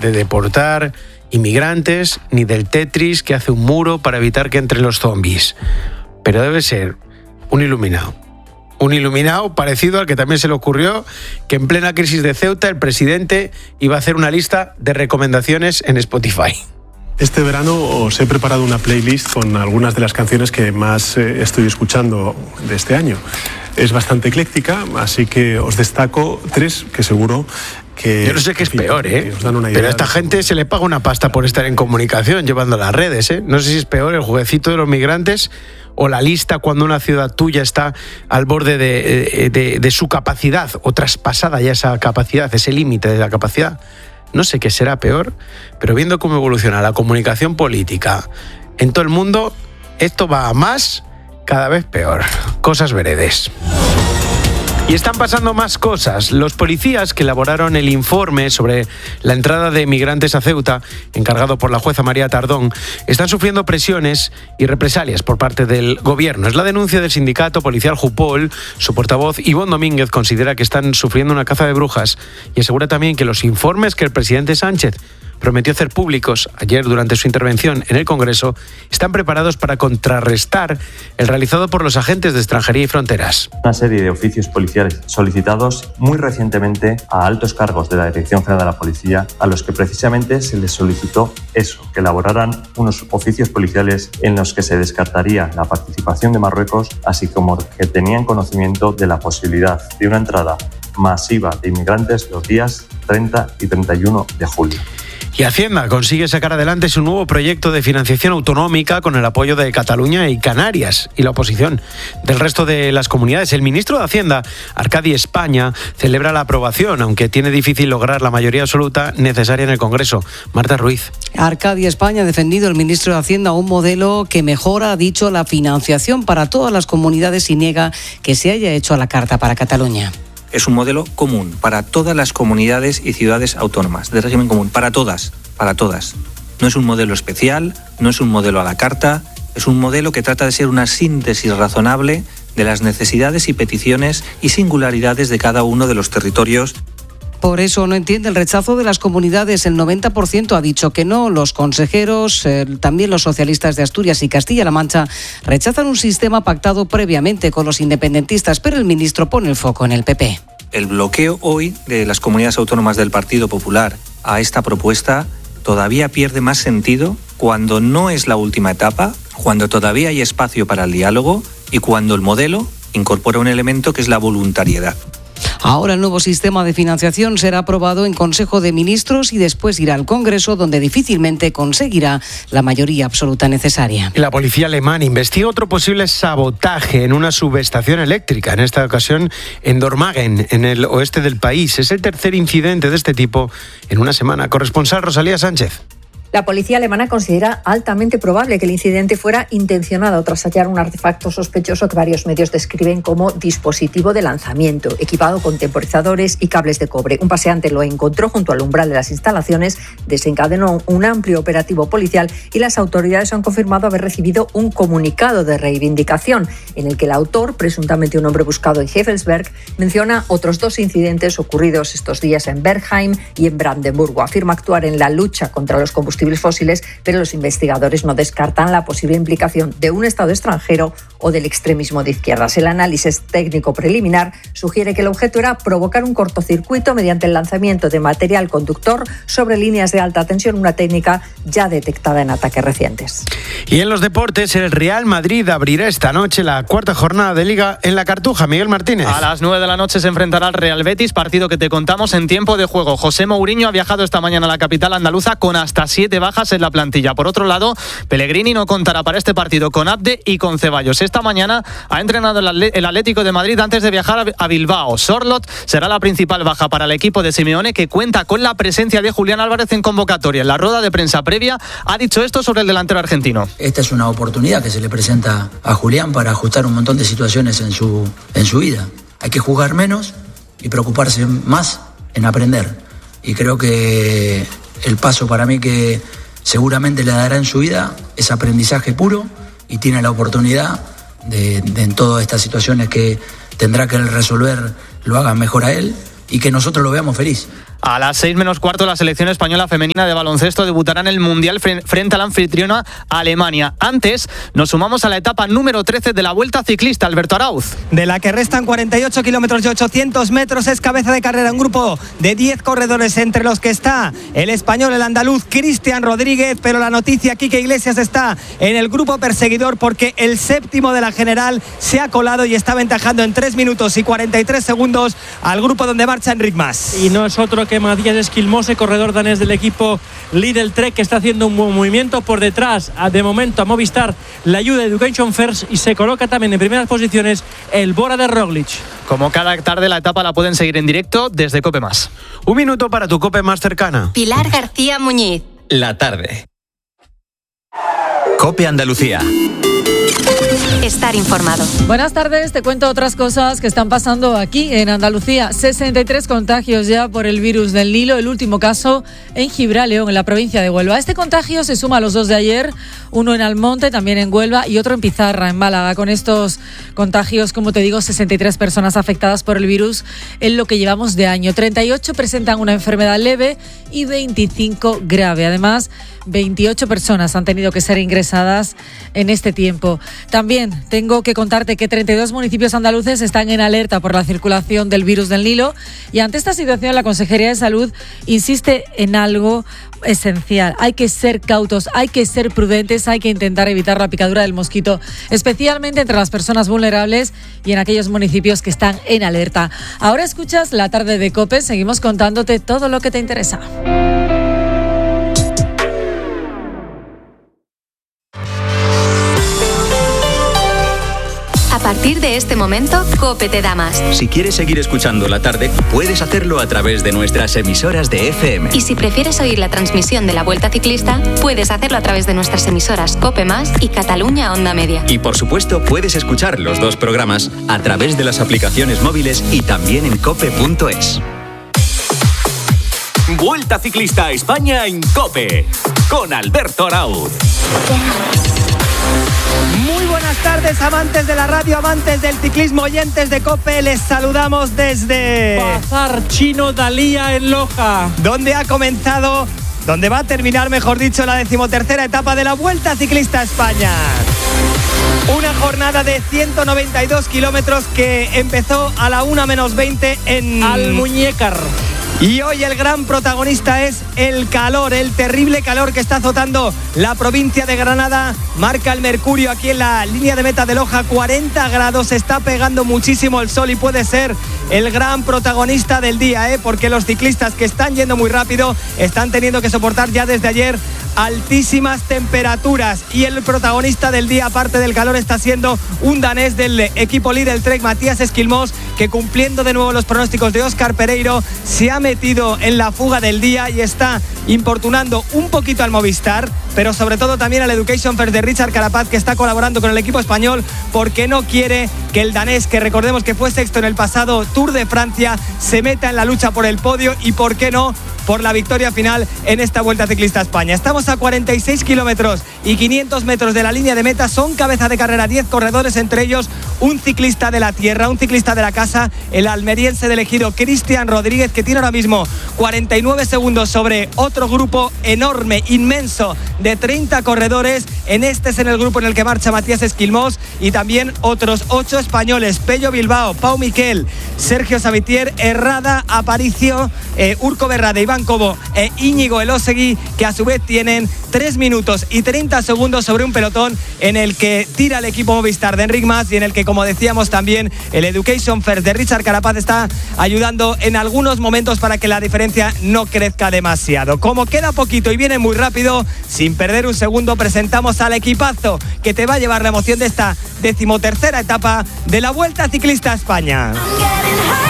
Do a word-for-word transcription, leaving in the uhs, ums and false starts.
de deportar inmigrantes, ni del Tetris que hace un muro para evitar que entren los zombies. Pero debe ser un iluminado. Un iluminado parecido al que también se le ocurrió que en plena crisis de Ceuta el presidente iba a hacer una lista de recomendaciones en Spotify. Este verano os he preparado una playlist con algunas de las canciones que más eh, estoy escuchando de este año. Es bastante ecléctica, así que os destaco tres que seguro que... Yo no sé qué es fin, peor, ¿eh? Os dan una idea. Pero a esta gente se le paga una pasta por estar en comunicación llevando las redes, ¿eh? No sé si es peor el jueguecito de los migrantes o la lista cuando una ciudad tuya está al borde de, de, de su capacidad o traspasada ya esa capacidad, ese límite de la capacidad. No sé qué será peor, pero viendo cómo evoluciona la comunicación política en todo el mundo, esto va a más, cada vez peor. Cosas veredes. Y están pasando más cosas. Los policías que elaboraron el informe sobre la entrada de migrantes a Ceuta, encargado por la jueza María Tardón, están sufriendo presiones y represalias por parte del gobierno. Es la denuncia del sindicato policial Jupol. Su portavoz, Ivonne Domínguez, considera que están sufriendo una caza de brujas y asegura también que los informes que el presidente Sánchez prometió hacer públicos ayer durante su intervención en el Congreso están preparados para contrarrestar el realizado por los agentes de Extranjería y Fronteras. Una serie de oficios policiales solicitados muy recientemente a altos cargos de la Dirección General de la Policía, a los que precisamente se les solicitó eso, que elaboraran unos oficios policiales en los que se descartaría la participación de Marruecos, así como que tenían conocimiento de la posibilidad de una entrada masiva de inmigrantes los días treinta y treinta y uno de julio. Y Hacienda consigue sacar adelante su nuevo proyecto de financiación autonómica con el apoyo de Cataluña y Canarias y la oposición del resto de las comunidades. El ministro de Hacienda, Arcadi España, celebra la aprobación, aunque tiene difícil lograr la mayoría absoluta necesaria en el Congreso. Marta Ruiz. Arcadi España ha defendido el ministro de Hacienda un modelo que mejora, ha dicho, la financiación para todas las comunidades y niega que se haya hecho a la carta para Cataluña. Es un modelo común para todas las comunidades y ciudades autónomas, de régimen común, para todas, para todas. No es un modelo especial, no es un modelo a la carta, es un modelo que trata de ser una síntesis razonable de las necesidades y peticiones y singularidades de cada uno de los territorios. Por eso no entiende el rechazo de las comunidades. El noventa por ciento ha dicho que no. Los consejeros, eh, también los socialistas de Asturias y Castilla-La Mancha, rechazan un sistema pactado previamente con los independentistas, pero el ministro pone el foco en el P P. El bloqueo hoy de las comunidades autónomas del Partido Popular a esta propuesta todavía pierde más sentido cuando no es la última etapa, cuando todavía hay espacio para el diálogo y cuando el modelo incorpora un elemento que es la voluntariedad. Ahora el nuevo sistema de financiación será aprobado en Consejo de Ministros y después irá al Congreso, donde difícilmente conseguirá la mayoría absoluta necesaria. La policía alemana investiga otro posible sabotaje en una subestación eléctrica, en esta ocasión en Dormagen, en el oeste del país. Es el tercer incidente de este tipo en una semana. Corresponsal Rosalía Sánchez. La policía alemana considera altamente probable que el incidente fuera intencionado tras hallar un artefacto sospechoso que varios medios describen como dispositivo de lanzamiento, equipado con temporizadores y cables de cobre. Un paseante lo encontró junto al umbral de las instalaciones, desencadenó un amplio operativo policial y las autoridades han confirmado haber recibido un comunicado de reivindicación en el que el autor, presuntamente un hombre buscado en Hevelsberg, menciona otros dos incidentes ocurridos estos días en Bergheim y en Brandenburgo. Afirma actuar en la lucha contra los combustibles fósiles, pero los investigadores no descartan la posible implicación de un Estado extranjero o del extremismo de izquierdas. El análisis técnico preliminar sugiere que el objeto era provocar un cortocircuito mediante el lanzamiento de material conductor sobre líneas de alta tensión, una técnica ya detectada en ataques recientes. Y en los deportes, el Real Madrid abrirá esta noche la cuarta jornada de Liga en la Cartuja. Miguel Martínez. A las nueve de la noche se enfrentará al Real Betis, partido que te contamos en tiempo de juego. José Mourinho ha viajado esta mañana a la capital andaluza con hasta siete bajas en la plantilla. Por otro lado, Pellegrini no contará para este partido con Abde y con Ceballos. Esta mañana ha entrenado el Atlético de Madrid antes de viajar a Bilbao. Sorloth será la principal baja para el equipo de Simeone, que cuenta con la presencia de Julián Álvarez en convocatoria. En la rueda de prensa previa ha dicho esto sobre el delantero argentino. Esta es una oportunidad que se le presenta a Julián para ajustar un montón de situaciones en su, en su vida. Hay que jugar menos y preocuparse más en aprender. Y creo que el paso para mí que seguramente le dará en su vida es aprendizaje puro y tiene la oportunidad de, de en todas estas situaciones que tendrá que resolver lo hagan mejor a él y que nosotros lo veamos feliz. A las seis menos cuarto, la selección española femenina de baloncesto debutará en el Mundial frente a la anfitriona Alemania. Antes, nos sumamos a la etapa número trece de la Vuelta Ciclista. Alberto Arauz. De la que restan cuarenta y ocho kilómetros y ochocientos metros, es cabeza de carrera un grupo de diez corredores, entre los que está el español, el andaluz Cristian Rodríguez, pero la noticia, Quique Iglesias está en el grupo perseguidor porque el séptimo de la general se ha colado y está aventajando en tres minutos y cuarenta y tres segundos al grupo donde marcha Enric Mas. Y no es otro que Matías Esquilmose, corredor danés del equipo Lidl Trek, que está haciendo un buen movimiento por detrás. De momento a Movistar la ayuda de Education First y se coloca también en primeras posiciones el Bora de Roglic. Como cada tarde, la etapa la pueden seguir en directo desde COPE Más. Un minuto para tu COPE más cercana. Pilar García Muñiz. La tarde. COPE Andalucía. Estar informado. Buenas tardes, te cuento otras cosas que están pasando aquí en Andalucía. sesenta y tres contagios ya por el virus del Nilo, el último caso en Gibraleón, en la provincia de Huelva. Este contagio se suma a los dos de ayer, uno en Almonte, también en Huelva, y otro en Pizarra, en Málaga. Con estos contagios, como te digo, sesenta y tres personas afectadas por el virus en lo que llevamos de año. treinta y ocho presentan una enfermedad leve y veinticinco grave. Además, veintiocho personas han tenido que ser ingresadas en este tiempo. También tengo que contarte que treinta y dos municipios andaluces están en alerta por la circulación del virus del Nilo, y ante esta situación la Consejería de Salud insiste en algo esencial: hay que ser cautos, hay que ser prudentes, hay que intentar evitar la picadura del mosquito, especialmente entre las personas vulnerables y en aquellos municipios que están en alerta. Ahora escuchas La Tarde de COPE, seguimos contándote todo lo que te interesa. A partir de este momento, COPE te da más. Si quieres seguir escuchando La Tarde, puedes hacerlo a través de nuestras emisoras de F M. Y si prefieres oír la transmisión de la Vuelta Ciclista, puedes hacerlo a través de nuestras emisoras COPE Más y Cataluña Onda Media. Y por supuesto, puedes escuchar los dos programas a través de las aplicaciones móviles y también en cope punto es. Vuelta Ciclista a España en COPE, con Alberto Arauz. Muy buenas tardes, amantes de la radio, amantes del ciclismo, oyentes de COPE. Les saludamos desde Bazar Chino Dalía en Loja, donde ha comenzado, donde va a terminar, mejor dicho, la decimotercera etapa de la Vuelta Ciclista a España. Una jornada de ciento noventa y dos kilómetros que empezó a la una menos veinte en Almuñécar. Y hoy el gran protagonista es el calor, el terrible calor que está azotando la provincia de Granada. Marca el mercurio aquí en la línea de meta de Loja, cuarenta grados, está pegando muchísimo el sol y puede ser el gran protagonista del día, ¿eh? Porque los ciclistas que están yendo muy rápido están teniendo que soportar ya desde ayer altísimas temperaturas, y el protagonista del día, aparte del calor, está siendo un danés del equipo Lidl Trek, Matías Esquilmós, que, cumpliendo de nuevo los pronósticos de Óscar Pereiro, se ha metido en la fuga del día y está importunando un poquito al Movistar, pero sobre todo también al Education First de Richard Carapaz, que está colaborando con el equipo español porque no quiere que el danés, que recordemos que fue sexto en el pasado Tour de Francia, se meta en la lucha por el podio y, por qué no, por la victoria final en esta Vuelta Ciclista a España. Estamos a cuarenta y seis kilómetros y quinientos metros de la línea de meta. Son cabeza de carrera diez corredores, entre ellos un ciclista de la tierra, un ciclista de la casa, el almeriense del Ejido, Cristian Rodríguez, que tiene ahora mismo cuarenta y nueve segundos sobre otro grupo enorme, inmenso, de treinta corredores. En este es en el grupo en el que marcha Matías Esquilmós, y también otros ocho españoles: Pello Bilbao, Pau Miquel, Sergio Savitier, Herrada, Aparicio, eh, Urco Berrada, Iván Cobo e Íñigo Elosegui, que a su vez tienen tres minutos y treinta segundos sobre un pelotón en el que tira el equipo Movistar de Enric Mas y en el que, como decíamos, también el Education First de Richard Carapaz está ayudando en algunos momentos para que la diferencia no crezca demasiado. Como queda poquito y viene muy rápido, sin perder un segundo, presentamos al equipazo que te va a llevar la emoción de esta decimotercera etapa de la Vuelta Ciclista a España.